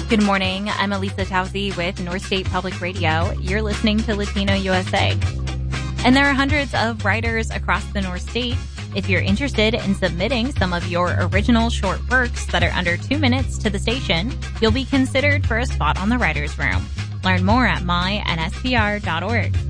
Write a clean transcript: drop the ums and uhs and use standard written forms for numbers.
Good morning. I'm Elisa Tausi with North State Public Radio. You're listening to Latino USA. And there are hundreds of writers across the North State. If you're interested in submitting some of your original short works that are under 2 minutes to the station, you'll be considered for a spot on the Writers' Room. Learn more at mynspr.org.